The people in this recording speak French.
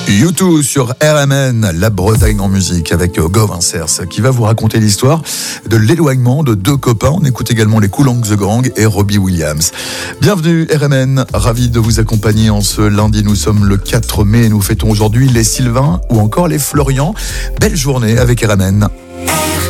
U2 sur RMN, la Bretagne en musique avec Gauvin Cers qui va vous raconter l'histoire de l'éloignement de deux copains. On écoute également les Cool and the Gang et Robbie Williams. Bienvenue RMN, ravi de vous accompagner en ce lundi. Nous sommes le 4 mai et nous fêtons aujourd'hui les Sylvains ou encore les Florian. Belle journée avec RMN.